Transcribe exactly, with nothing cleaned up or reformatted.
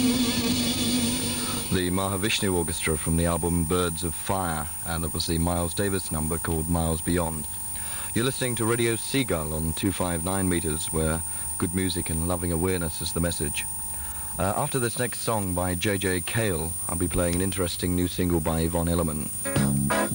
The Mahavishnu Orchestra from the album Birds of Fire, and that was the Miles Davis number called Miles Beyond. You're listening to Radio Seagull on two fifty-nine meters, where good music and loving awareness is the message. Uh, after this next song by J J Cale, I'll be playing an interesting new single by Yvonne Elliman.